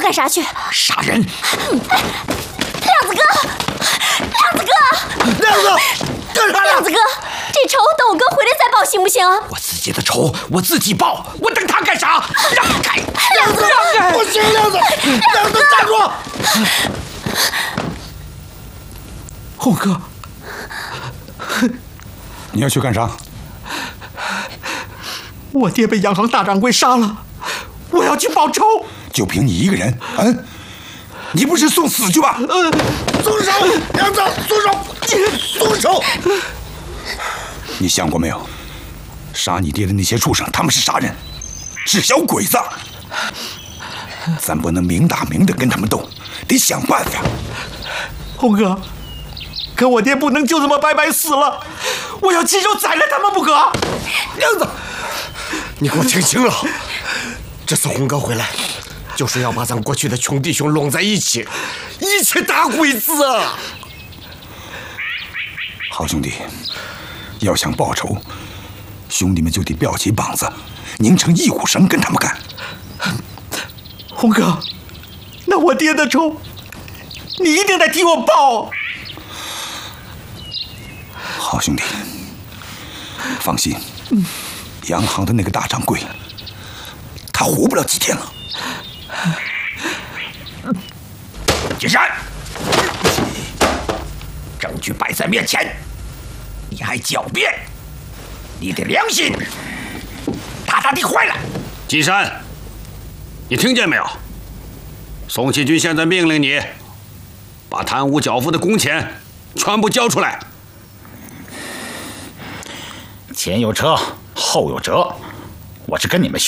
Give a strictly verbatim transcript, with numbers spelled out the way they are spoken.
干啥去？ 杀人！ 亮子哥，亮子哥， 亮子，干啥呀？ 亮子哥，这仇等我哥回来再报行不行？ 我自己的仇我自己报，我等他干啥？让开！亮子，让开！不行，亮子，亮子站住！ 红哥，你要去干啥？ 我爹被洋行大掌柜杀了，我要去报仇。 就凭你一个人？嗯，你不是送死去吧？ 呃，松手，梁子，松手，松手！ 你想过没有？杀你爹的那些畜生，他们是啥人？是小鬼子。咱不能明打明的跟他们斗，得想办法。 红哥，可我爹不能就这么白白死了，我要亲手宰了他们不可。梁子，你给我听清了，这次红哥回来，就是要把咱过去的穷弟兄拢在一起，一起打鬼子啊！ 好兄弟，要想报仇，兄弟们就得吊起膀子，拧成一股绳跟他们干。 红哥，那我爹的仇，你一定得替我报。 好兄弟，放心，洋行的那个大掌柜，他活不了几天了。 金山，证据摆在面前，你还狡辩？你的良心大大的坏了！ 金山，你听见没有？宋启军现在命令你，把贪污缴付的工钱全部交出来。 前有车，后有辙，我是跟你们